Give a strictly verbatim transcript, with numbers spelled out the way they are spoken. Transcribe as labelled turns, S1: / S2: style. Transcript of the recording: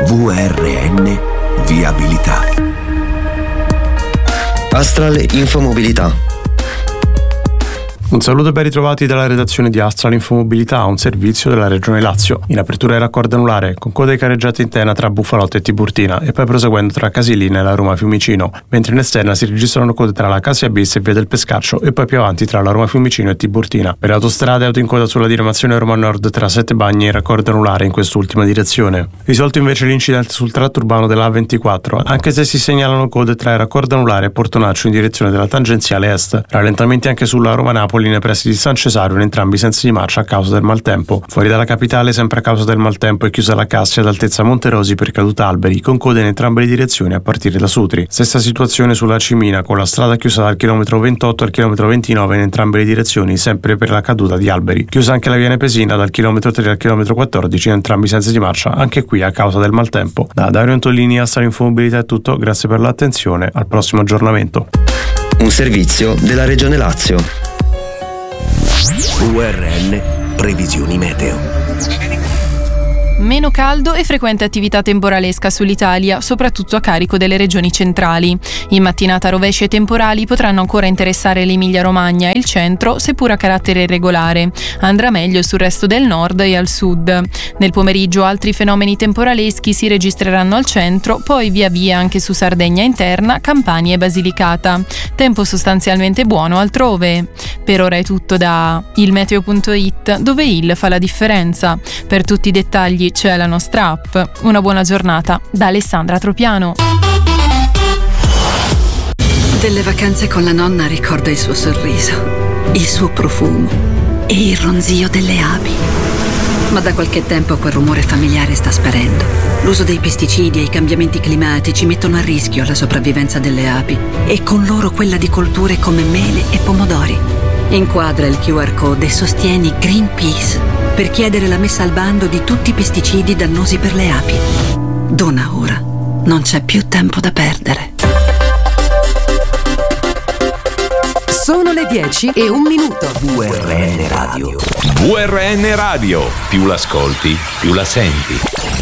S1: V R N Viabilità.
S2: Astral Infomobilità.
S3: Un saluto e ben ritrovati dalla redazione di Astral Infomobilità, un servizio della Regione Lazio. In apertura del raccordo anulare, con code careggiate interna tra Buffalotto e Tiburtina e poi proseguendo tra Casilina e la Roma Fiumicino, mentre in esterna si registrano code tra la Casia Bis e Via del Pescaccio e poi più avanti tra la Roma Fiumicino e Tiburtina. Per le autostrade, auto in coda sulla diramazione Roma Nord tra Sette Bagni e raccordo anulare in quest'ultima direzione. Risolto invece l'incidente sul tratto urbano della A ventiquattro, anche se si segnalano code tra il raccordo anulare e Portonaccio in direzione della tangenziale est. Rallentamenti anche sulla Roma-Napoli nei pressi di San Cesario in entrambi i sensi di marcia a causa del maltempo. Fuori dalla capitale, sempre a causa del maltempo, è chiusa la Cassia ad altezza Monterosi per caduta alberi, con code in entrambe le direzioni a partire da Sutri. Stessa situazione sulla Cimina, con la strada chiusa dal chilometro ventotto al chilometro ventinove in entrambe le direzioni, sempre per la caduta di alberi. Chiusa anche la via Nepesina dal chilometro tre al chilometro quattordici in entrambi i sensi di marcia, anche qui a causa del maltempo. Da Dario Antollini, Astral Infomobilità è tutto, grazie per l'attenzione, al prossimo aggiornamento.
S2: Un servizio della Regione Lazio.
S1: V R N Previsioni Meteo.
S4: Meno caldo e frequente attività temporalesca sull'Italia, soprattutto a carico delle regioni centrali. In mattinata rovesci e temporali potranno ancora interessare l'Emilia-Romagna e il centro, seppur a carattere irregolare. Andrà meglio sul resto del nord e al sud. Nel pomeriggio altri fenomeni temporaleschi si registreranno al centro, poi via via anche su Sardegna interna, Campania e Basilicata. Tempo sostanzialmente buono altrove. Per ora è tutto da il meteo punto it, dove il fa la differenza. Per tutti i dettagli c'è la nostra app. Una buona giornata da Alessandra Tropiano.
S5: Delle vacanze con la nonna ricordo il suo sorriso, il suo profumo e il ronzio delle api. Ma da qualche tempo quel rumore familiare sta sparendo. L'uso dei pesticidi e i cambiamenti climatici mettono a rischio la sopravvivenza delle api e con loro quella di colture come mele e pomodori. Inquadra il Q R code e sostieni Greenpeace per chiedere la messa al bando di tutti i pesticidi dannosi per le api. Dona ora, non c'è più tempo da perdere.
S6: Sono le dieci e un minuto.
S1: V R N Radio.
S7: V R N Radio. Più l'ascolti, più la senti.